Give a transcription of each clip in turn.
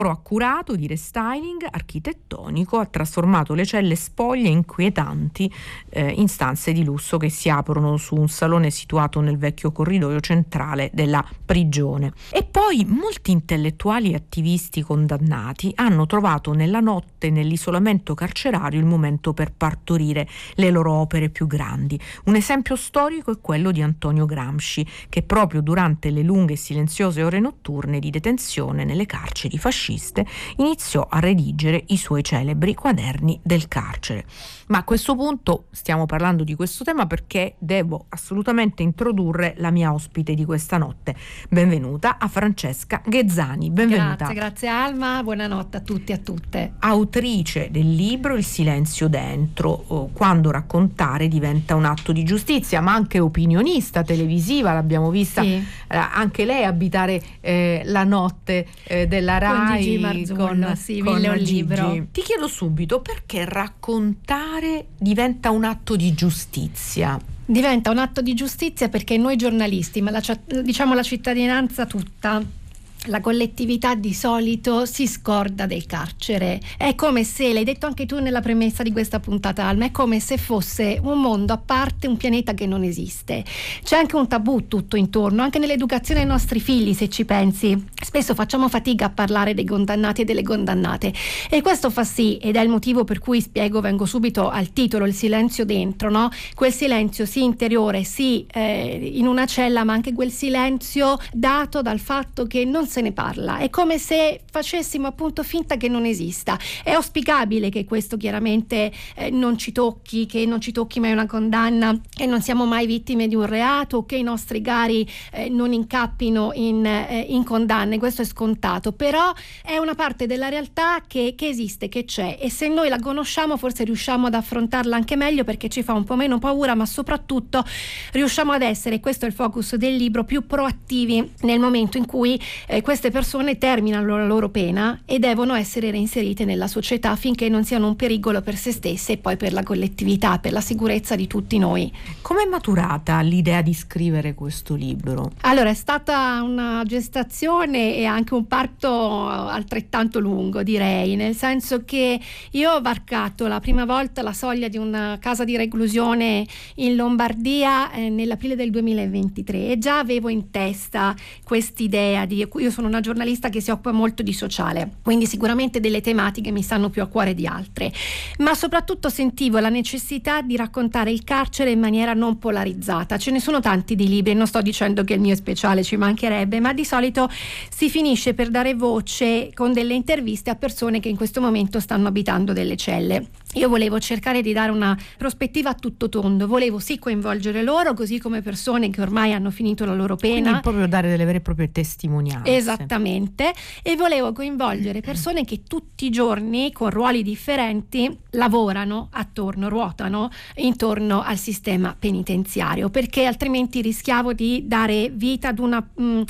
accurato di restyling architettonico ha trasformato le celle spoglie inquietanti in stanze di lusso che si aprono su un salone situato nel vecchio corridoio centrale della prigione. E poi molti intellettuali e attivisti condannati hanno trovato nella notte, nell'isolamento carcerario, il momento per partorire le loro opere più grandi. Un esempio storico è quello di Antonio Gramsci, che proprio durante le lunghe e silenziose ore notturne di detenzione nelle carceri fasciste iniziò a redigere i suoi celebri quaderni del carcere. Ma a questo punto stiamo parlando di questo tema perché devo assolutamente introdurre la mia ospite di questa notte. Benvenuta a Francesca Ghezzani. Benvenuta. Grazie Alma, buonanotte a tutti e a tutte. Autrice del libro Il silenzio dentro, quando raccontare diventa un atto di giustizia, ma anche opinionista televisiva, l'abbiamo vista anche lei abitare la notte della Rai con Gigi Marzullo, con Mille un Gigi. libro. Ti chiedo subito, perché raccontare diventa un atto di giustizia? Diventa un atto di giustizia perché noi giornalisti, ma la cittadinanza tutta, la collettività di solito si scorda del carcere. È come se, l'hai detto anche tu nella premessa di questa puntata, Alma, è come se fosse un mondo a parte, un pianeta che non esiste. C'è anche un tabù tutto intorno, anche nell'educazione ai nostri figli, se ci pensi. Spesso facciamo fatica a parlare dei condannati e delle condannate, e questo fa sì, ed è il motivo per cui vengo subito al titolo, il silenzio dentro, no? Quel silenzio sì interiore, sì in una cella, ma anche quel silenzio dato dal fatto che non se ne parla. È come se facessimo appunto finta che non esista. È auspicabile che questo chiaramente non ci tocchi, che non ci tocchi mai una condanna, che non siamo mai vittime di un reato, che i nostri cari non incappino in condanne. Questo è scontato, però è una parte della realtà che esiste, che c'è, e se noi la conosciamo forse riusciamo ad affrontarla anche meglio, perché ci fa un po' meno paura, ma soprattutto riusciamo ad essere, questo è il focus del libro, più proattivi nel momento in cui queste persone terminano la loro pena e devono essere reinserite nella società finché non siano un pericolo per se stesse e poi per la collettività, per la sicurezza di tutti noi. Come è maturata l'idea di scrivere questo libro? Allora, è stata una gestazione e anche un parto altrettanto lungo, direi, nel senso che io ho varcato la prima volta la soglia di una casa di reclusione in Lombardia nell'aprile del 2023 e già avevo in testa quest'idea io sono una giornalista che si occupa molto di sociale, quindi sicuramente delle tematiche mi stanno più a cuore di altre, ma soprattutto sentivo la necessità di raccontare il carcere in maniera non polarizzata. Ce ne sono tanti di libri, non sto dicendo che il mio è speciale, ci mancherebbe, ma di solito si finisce per dare voce con delle interviste a persone che in questo momento stanno abitando delle celle. Io volevo cercare di dare una prospettiva a tutto tondo, volevo sì coinvolgere loro, così come persone che ormai hanno finito la loro pena. Quindi proprio dare delle vere e proprie testimonianze. Esattamente, e volevo coinvolgere persone che tutti i giorni con ruoli differenti lavorano ruotano intorno al sistema penitenziario, perché altrimenti rischiavo di dare vita ad una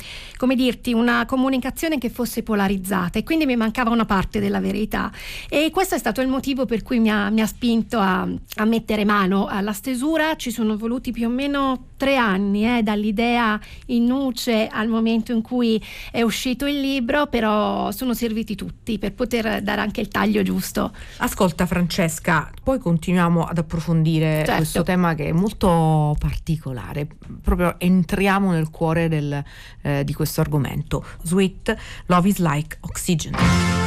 una comunicazione che fosse polarizzata, e quindi mi mancava una parte della verità, e questo è stato il motivo per cui mi ha spinto a mettere mano alla stesura. Ci sono voluti più o meno 3 anni dall'idea in nuce al momento in cui è uscito il libro, però sono serviti tutti per poter dare anche il taglio giusto. Ascolta Francesca, poi continuiamo ad approfondire questo tema che è molto particolare, proprio entriamo nel cuore di questo argomento. Sweet, Love is like Oxygen.